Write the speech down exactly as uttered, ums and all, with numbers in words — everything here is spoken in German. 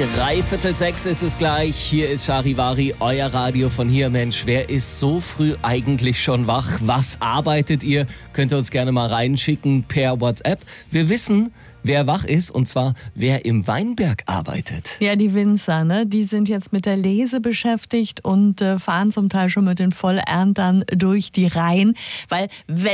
Dreiviertel sechs ist es gleich. Hier ist Charivari, euer Radio von hier. Mensch, wer ist so früh eigentlich schon wach? Was arbeitet ihr? Könnt ihr uns gerne mal reinschicken per WhatsApp. Wir wissen, wer wach ist, und zwar wer im Weinberg arbeitet. Ja, die Winzer, ne? Die sind jetzt mit der Lese beschäftigt und äh, fahren zum Teil schon mit den Vollerntern durch die Reihen, weil wenn